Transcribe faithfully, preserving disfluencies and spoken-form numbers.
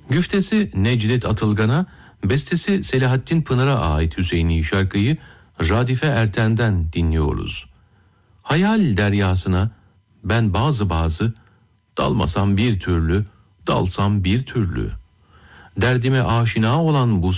Güftesi Necdet Atılgan'a, bestesi Selahattin Pınar'a ait Hüseyini şarkıyı Radife Erten'den dinliyoruz. Hayal deryasına ben bazı bazı, dalmasam bir türlü, dalsam bir türlü. Derdime aşina olan bu